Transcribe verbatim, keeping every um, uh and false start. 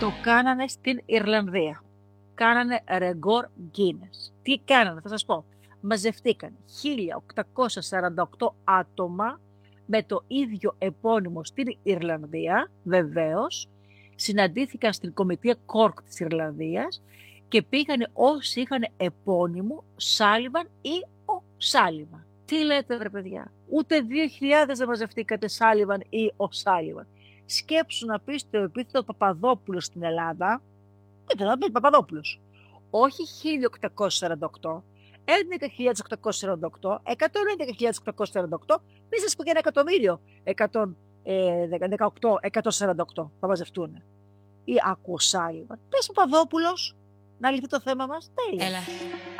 Το κάνανε στην Ιρλανδία. Κάνανε ρεκόρ Guinness. Τι κάνανε, θα σας πω. Μαζευτήκαν χίλια οκτακόσια σαράντα οκτώ άτομα με το ίδιο επώνυμο στην Ιρλανδία, βεβαίως. Συναντήθηκαν στην Κομιτεία Κόρκ της Ιρλανδίας και πήγανε όσοι είχαν επώνυμο Σάλιβαν ή ο Σάλιβαν. Τι λέτε βρε παιδιά, ούτε δύο χιλιάδες δεν μαζευτήκατε Σάλιβαν ή ο Σάλιβαν. Σκέψου να πεις το επίθετο Παπαδόπουλος στην Ελλάδα, ήταν να πεις Παπαδόπουλος. Όχι χίλια οκτακόσια σαράντα οκτώ, έντεκα χιλιάδες οκτακόσια σαράντα οκτώ, εκατόν έντεκα χιλιάδες οκτακόσια σαράντα οκτώ, μη σας πω και ένα εκατομμύριο, εκατόν δεκαοκτώ, εκατόν σαράντα οκτώ θα μαζευτούν. Ή ακούω Σάλιβαν. Πες Παπαδόπουλος, να λυθεί το θέμα μας, τέλεια. Έλα.